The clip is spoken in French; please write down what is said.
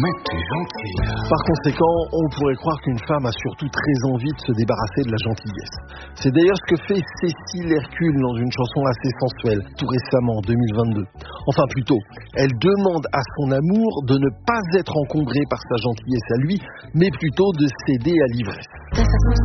Mais t'es gentil. Par conséquent, on pourrait croire qu'une femme a surtout très envie de se débarrasser de la gentillesse. C'est d'ailleurs ce que fait Cécile Hercule dans une chanson assez sensuelle, tout récemment, en 2022. Enfin plutôt, elle demande à son amour de ne pas être encombré par sa gentillesse à lui, mais plutôt de céder à l'ivresse.